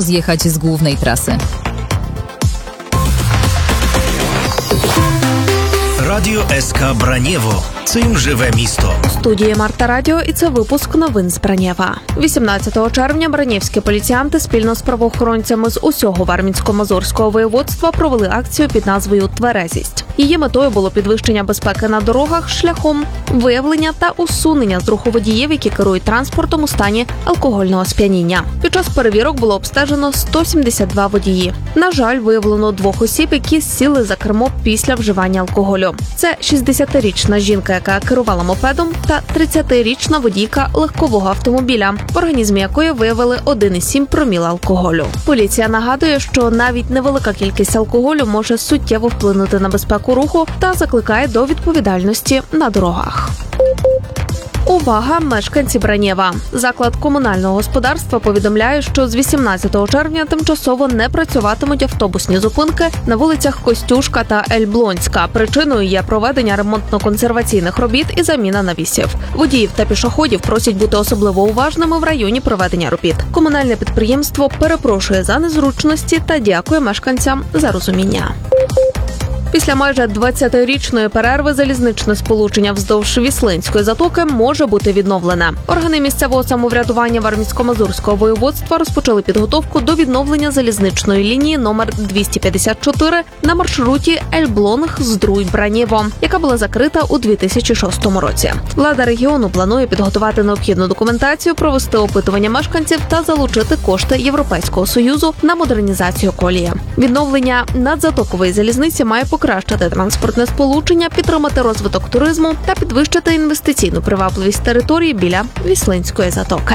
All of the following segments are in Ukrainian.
zjechać z głównej trasy. Радіо СК Бранєво. Цим живе місто. Студія Марта Радіо, і це випуск новин з Бранєва. 18 червня бранєвські поліціянти спільно з правоохоронцями з усього Вармінсько-Мазурського воєводства провели акцію під назвою «Тверезість». Її метою було підвищення безпеки на дорогах шляхом виявлення та усунення з руху водіїв, які керують транспортом у стані алкогольного сп'яніння. Під час перевірок було обстежено 172 водії. На жаль, виявлено 2 осіб, які сіли за кермо після вживання алкоголю. Це 60-річна жінка, яка керувала мопедом, та 30-річна водійка легкового автомобіля, в організмі якої виявили 1,7 проміла алкоголю. Поліція нагадує, що навіть невелика кількість алкоголю може суттєво вплинути на безпеку руху та закликає до відповідальності на дорогах. Увага, мешканці Бранєва! Заклад комунального господарства повідомляє, що з 18 червня тимчасово не працюватимуть автобусні зупинки на вулицях Костюшка та Ельблонська. Причиною є проведення ремонтно-консерваційних робіт і заміна навісів. Водіїв та пішоходів просять бути особливо уважними в районі проведення робіт. Комунальне підприємство перепрошує за незручності та дякує мешканцям за розуміння. Після майже 20-річної перерви залізничне сполучення вздовж Віслинської затоки може бути відновлене. Органи місцевого самоврядування Вармінсько-Мазурського воєводства розпочали підготовку до відновлення залізничної лінії номер 254 на маршруті Ельблонг-Здруй-Бранєво, яка була закрита у 2006 році. Влада регіону планує підготувати необхідну документацію, провести опитування мешканців та залучити кошти Європейського Союзу на модернізацію колії. Відновлення надзатокової залізниці має покращити транспортне сполучення, підтримати розвиток туризму та підвищити інвестиційну привабливість території біля Віслинської затоки.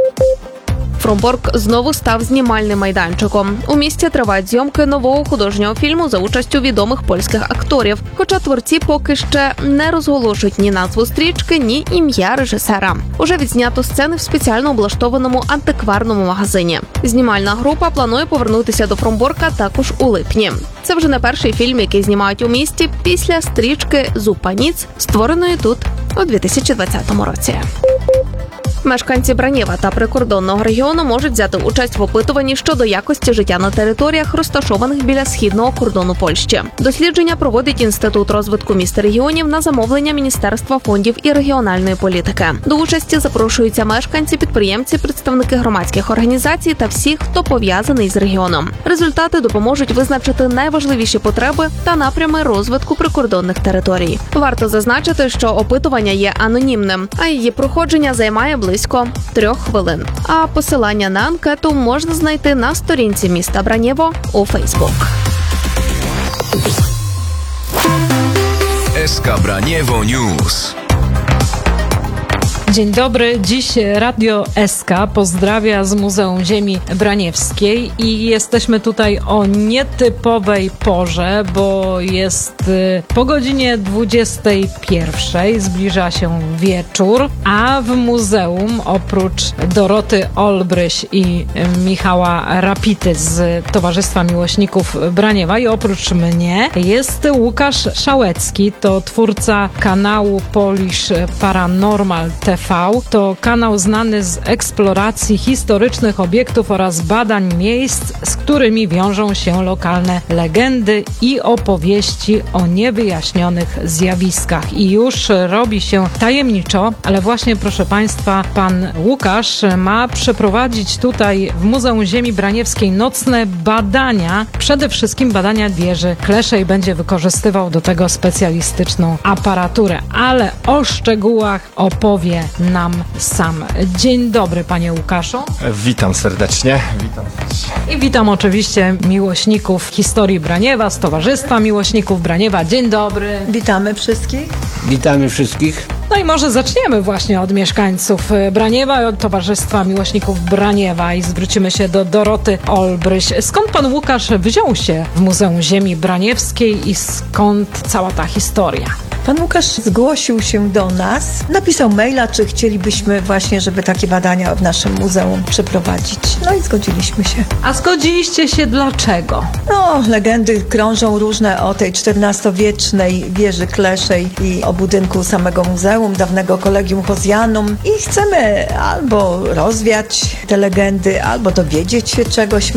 Фромборг знову став знімальним майданчиком. У місті тривають зйомки нового художнього фільму за участю відомих польських акторів. Хоча творці поки ще не розголошують ні назву стрічки, ні ім'я режисера. Уже відзнято сцени в спеціально облаштованому антикварному магазині. Знімальна група планує повернутися до Фромборга також у липні. Це вже не перший фільм, який знімають у місті після стрічки «Зупаніць», створеної тут у 2020 році. Мешканці Бранєва та прикордонного регіону можуть взяти участь в опитуванні щодо якості життя на територіях, розташованих біля східного кордону Польщі. Дослідження проводить Інститут розвитку міст і регіонів на замовлення Міністерства фондів і регіональної політики. До участі запрошуються мешканці, підприємці, представники громадських організацій та всі, хто пов'язаний з регіоном. Результати допоможуть визначити найважливіші потреби та напрями розвитку прикордонних територій. Варто зазначити, що опитування є анонімним, а її проходження займає близько 3 хвилин. А посилання на анкету можна знайти на сторінці міста Бранєво у Фейсбук. SK Braniewo News. Dzień dobry. Dziś Radio SK pozdrawia z Muzeum Ziemi Braniewskiej i jesteśmy tutaj o nietypowej porze, bo jest po godzinie 21. Zbliża się wieczór, a w muzeum oprócz Doroty Olbryś i Michała Rapity z Towarzystwa Miłośników Braniewa i oprócz mnie jest Łukasz Szałecki, to twórca kanału Polish Paranormal TV. To kanał znany z eksploracji historycznych obiektów oraz badań miejsc, z którymi wiążą się lokalne legendy i opowieści o niewyjaśnionych zjawiskach. I już robi się tajemniczo, ale właśnie, proszę Państwa, pan Łukasz ma przeprowadzić tutaj w Muzeum Ziemi Braniewskiej nocne badania, przede wszystkim badania wieży Kleszej. Będzie wykorzystywał do tego specjalistyczną aparaturę, ale o szczegółach opowie nam sam. Dzień dobry, panie Łukaszu. Witam serdecznie. I witam oczywiście miłośników historii Braniewa, z Towarzystwa Miłośników Braniewa. Dzień dobry. Witamy wszystkich. Witamy wszystkich. No i może zaczniemy właśnie od mieszkańców Braniewa i od Towarzystwa Miłośników Braniewa i zwrócimy się do Doroty Olbryś. Skąd pan Łukasz wziął się w Muzeum Ziemi Braniewskiej i skąd cała ta historia? Pan Łukasz zgłosił się do nas, napisał maila, czy chcielibyśmy właśnie, żeby takie badania w naszym muzeum przeprowadzić. No i zgodziliśmy się. A zgodziliście się dlaczego? No, legendy krążą różne o tej XIV-wiecznej wieży Kleszej i o budynku samego muzeum, dawnego Collegium Hozjanum i chcemy albo rozwiać te legendy, albo dowiedzieć się czegoś